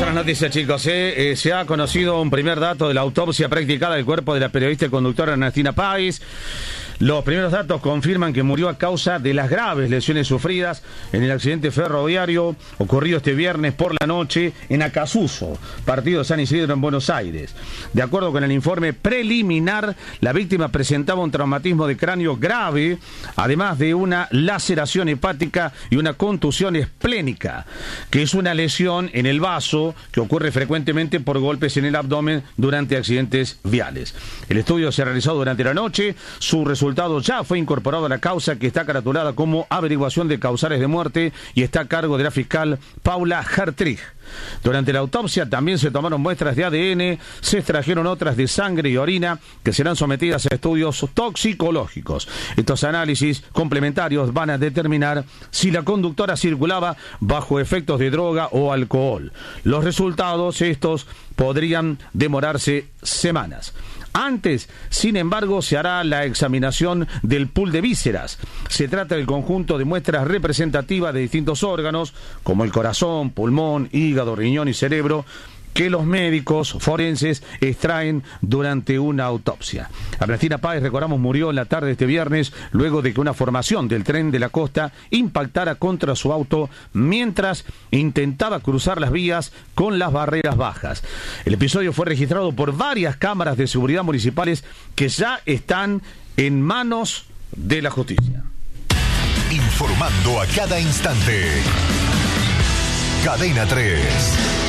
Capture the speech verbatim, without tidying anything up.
Buenas noticias, chicos. ¿eh? Eh, se ha conocido un primer dato de la autopsia practicada del cuerpo de la periodista y conductora Ernestina Páez. Los primeros datos confirman que murió a causa de las graves lesiones sufridas en el accidente ferroviario ocurrido este viernes por la noche en Acasuso, partido de San Isidro en Buenos Aires. De acuerdo con el informe preliminar, la víctima presentaba un traumatismo de cráneo grave, además de una laceración hepática y una contusión esplénica, que es una lesión en el vaso que ocurre frecuentemente por golpes en el abdomen durante accidentes viales. El estudio se ha realizado durante la noche. Su resultado ya fue incorporado a la causa, que está caratulada como averiguación de causales de muerte y está a cargo de la fiscal Paula Hartrich. Durante la autopsia también se tomaron muestras de A D N, se extrajeron otras de sangre y orina que serán sometidas a estudios toxicológicos. Estos análisis complementarios van a determinar si la conductora circulaba bajo efectos de droga o alcohol. Los resultados estos podrían demorarse semanas. Antes, sin embargo, se hará la examinación del pool de vísceras. Se trata del conjunto de muestras representativas de distintos órganos, como el corazón, pulmón, hígado, riñón y cerebro, que los médicos forenses extraen durante una autopsia. Ernestina Páez, recordamos, murió en la tarde de este viernes luego de que una formación del tren de la costa impactara contra su auto mientras intentaba cruzar las vías con las barreras bajas. El episodio fue registrado por varias cámaras de seguridad municipales que ya están en manos de la justicia. Informando a cada instante. Cadena tres.